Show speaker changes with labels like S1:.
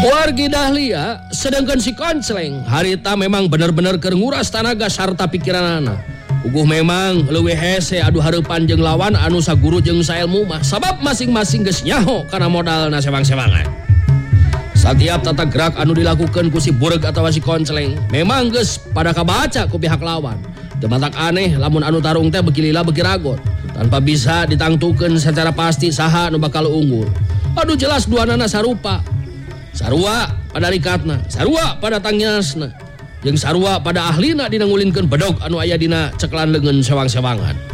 S1: Wargi Dahlia sedangkan si Konceleng harita memang bener-bener keur nguras tanaga sarta pikiranana. Uguh memang leuwih hese adu hareupan jeung lawan anu saguru jeung sailmu mah sabab masing-masing geus nyaho kana modalna sewang-sewangan. Satiap tata gerak anu dilakukeun ku si Bureg atawa si Konceleng memang geus pada kabaca ku pihak lawan. Teu matak aneh lamun anu tarung teh beuki lila beuki ragot tanpa bisa ditangtukeun secara pasti saha nu bakal unggul. Adu jelas duanana sarupa. Sarua pada rikatna, sarua pada tangiasna, jeung sarua pada ahlina dina ngulinkeun bedog anu aya dina ceklan leungeun sewang-sewangan.